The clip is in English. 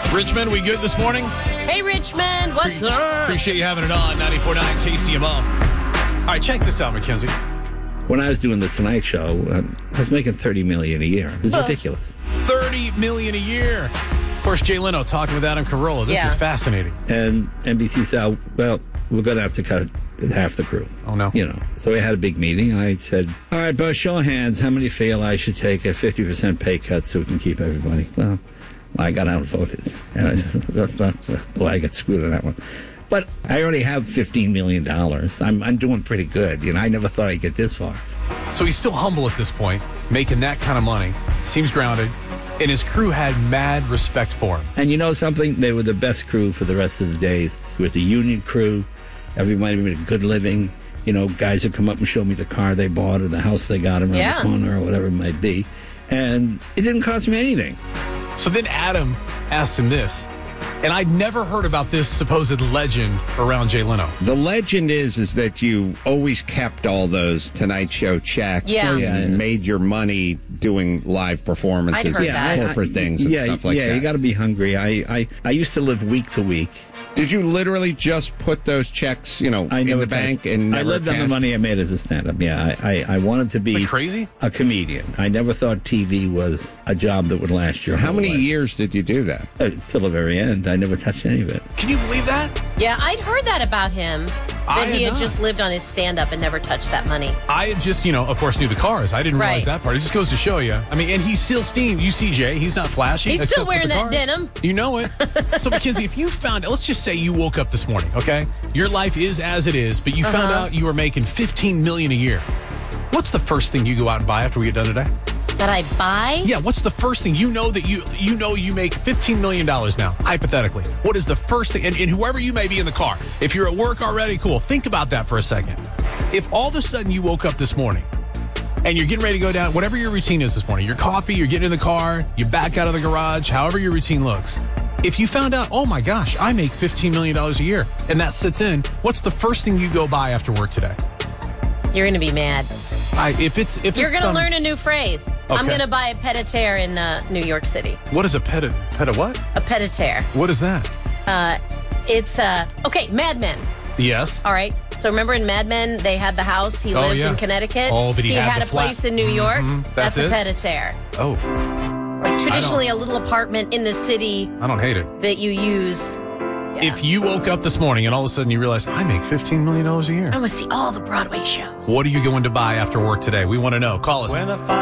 Richmond, we good this morning? Hey, Richmond, what's up? Appreciate you having it on 94.9 KCMO. All right, check this out, Mackenzie. When I was doing the Tonight Show, I was making $30 million a year. It was ridiculous. $30 million a year. Of course, Jay Leno talking with Adam Carolla. This is fascinating. And NBC said, well, we're going to have to cut half the crew. Oh, no. So we had a big meeting, and I said, all right, by show of hands, how many feel I should take a 50% pay cut so we can keep everybody? Well, I got outvoted. And I said, I got screwed on that one. But I already have $15 million. I'm doing pretty good. I never thought I'd get this far. So he's still humble at this point, making that kind of money. Seems grounded. And his crew had mad respect for him. And you know something? They were the best crew for the rest of the days. It was a union crew. Everybody made a good living. Guys would come up and show me the car they bought or the house they got around the corner or whatever it might be. And it didn't cost me anything. So then Adam asked him this. And I'd never heard about this supposed legend around Jay Leno. The legend is that you always kept all those Tonight Show checks and made your money doing live performances and corporate things and stuff like that. Yeah, you got to be hungry. I used to live week to week. Did you literally just put those checks, in the bank and never I lived on the money I made as a stand-up. Yeah, I wanted to be a comedian. I never thought TV was a job that would last your How whole many life. years did you do that? Till the very end. I never touched any of it. Can you believe that? Yeah, I'd heard that about him. That he had just lived on his stand-up and never touched that money. I had just, of course, knew the cars. I didn't realize that part. It just goes to show you. I mean, and he's still steamed. You see Jay. He's not flashy. He's still wearing that denim. You know it. So, Mackenzie, if you found, let's just say you woke up this morning, okay? Your life is as it is, but you found out you were making $15 million a year. What's the first thing you go out and buy after we get done today? That I buy? Yeah, what's the first thing you know that you make $15 million now, hypothetically? What is the first thing, and whoever you may be in the car, if you're at work already, cool, think about that for a second. If all of a sudden you woke up this morning and you're getting ready to go down, whatever your routine is this morning, your coffee, you're getting in the car, you back out of the garage, however your routine looks. If you found out, oh my gosh, I make $15 million a year, and that sits in, what's the first thing you go buy after work today? You're going to be mad. If you're going to learn a new phrase. Okay. I'm going to buy a pied-à-terre in New York City. What is a what? A pied-à-terre. What is that? It's Mad Men. Yes. All right. So remember in Mad Men, they had the house. He lived in Connecticut. Oh, but he had a place in New York. That's a pied-à-terre. Oh. Like traditionally a little apartment in the city. I don't hate it. That you use. Yeah. If you woke up this morning and all of a sudden you realize, I make $15 million a year. I want to see all the Broadway shows. What are you going to buy after work today? We want to know. Call us.